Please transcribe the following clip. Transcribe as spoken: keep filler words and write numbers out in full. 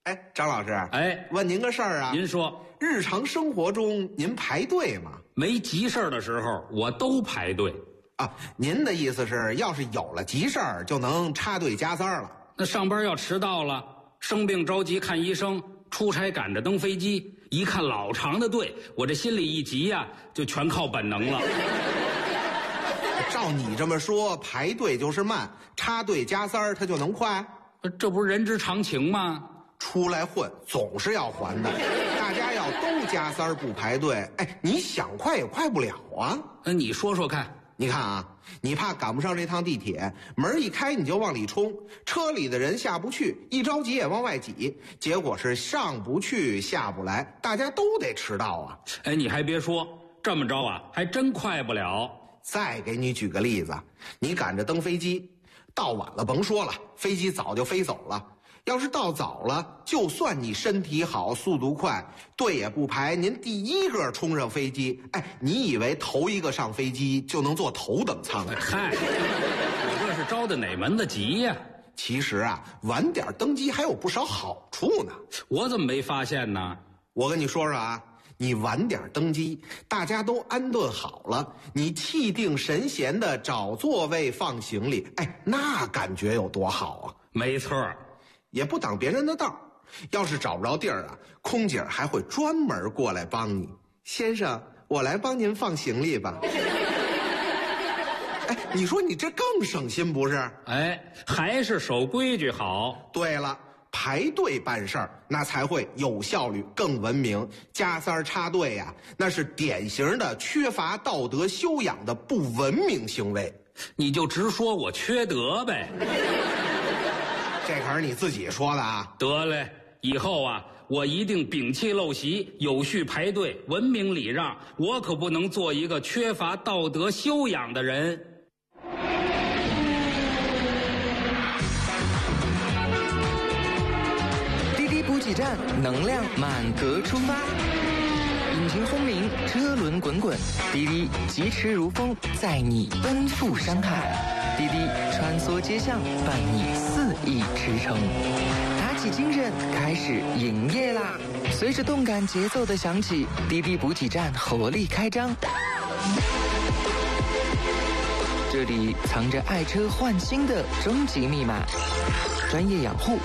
哎，张老师， 哎， 问您个事儿啊。 您说， 日常生活中您排队吗？ 没急事儿的时候，我都排队。 啊，您的意思是，要是有了急事儿，就能插队加塞了？ 那上班要迟到了，生病着急看医生，出差赶着登飞机，一看老长的队，我这心里一急呀、啊，就全靠本能了。 照你这么说，排队就是慢，插队加塞儿它就能快？ 这不是人之常情吗？ 出来混总是要还的，大家要都加塞儿不排队，哎，你想快也快不了啊。 那你说说看。 你看啊，你怕赶不上这趟地铁，门一开你就往里冲，车里的人下不去，一着急也往外挤，结果是上不去下不来，大家都得迟到啊。 哎，你还别说，这么着啊，还真快不了。 再给你举个例子，你赶着登飞机，到晚了甭说了，飞机早就飞走了。要是到早了，就算你身体好速度快，队也不排，您第一个冲上飞机，哎，你以为头一个上飞机就能坐头等舱啊？ 嗨，我这是着的哪门子急呀、啊？ 其实啊，晚点登机还有不少好处呢。 我怎么没发现呢？ 我跟你说说啊，你晚点登机，大家都安顿好了，你气定神闲的找座位放行李，哎，那感觉有多好啊！ 没错。 也不挡别人的道，要是找不着地儿啊，空姐还会专门过来帮你。先生，我来帮您放行李吧。哎，你说你这更省心不是？ 哎，还是守规矩好。 对了，排队办事儿那才会有效率、更文明。加塞儿插队呀、啊，那是典型的缺乏道德修养的不文明行为。 你就直说我缺德呗。 这可是你自己说的啊！ 得嘞，以后啊，我一定摒弃陋习，有序排队，文明礼让。我可不能做一个缺乏道德修养的人。 滴滴补给站，能量满格出发。引擎轰鸣，车轮滚滚，滴滴疾驰如风，载你奔赴山海。滴滴穿梭街巷，伴你肆意驰骋。打起精神，开始营业啦！随着动感节奏的响起，滴滴补给站活力开张。这里藏着爱车换新的终极密码，专业养护。